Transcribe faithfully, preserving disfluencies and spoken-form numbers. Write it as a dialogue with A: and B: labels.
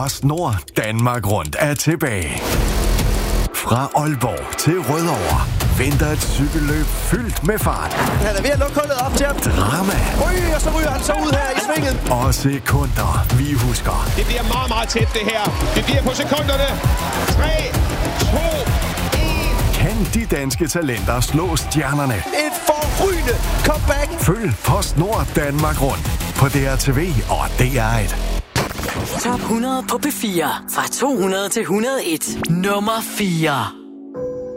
A: PostNord Danmark Rundt er tilbage. Fra Aalborg til Rødovre venter et cykelløb fyldt med fart.
B: Han er ved at lukke hullet op til ham.
A: Drama.
B: Ui, og så ryger han så ud her i svinget.
A: Og sekunder, vi husker.
C: Det bliver meget, meget tæt det her. Det bliver på sekunderne. tre, to, et.
A: Kan de danske talenter slå stjernerne?
B: Et forrygende comeback.
A: Følg PostNord Danmark Rundt på D R T V og D R et.
D: Top hundrede på P fire. Fra to hundrede til et hundrede og en. Nummer fire.